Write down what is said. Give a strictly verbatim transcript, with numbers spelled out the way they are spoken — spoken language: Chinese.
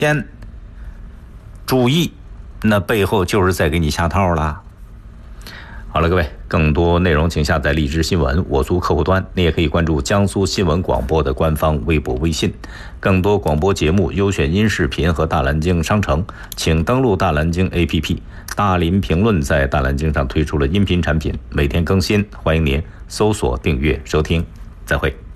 烟，注意，那背后就是在给你下套了。好了，各位，更多内容请下载荔枝新闻我苏客户端，你也可以关注江苏新闻广播的官方微博微信。更多广播节目、优选音视频和大蓝鲸商城，请登录大蓝鲸 A P P。大林评论在大蓝鲸上推出了音频产品，每天更新，欢迎您搜索订阅收听。再会。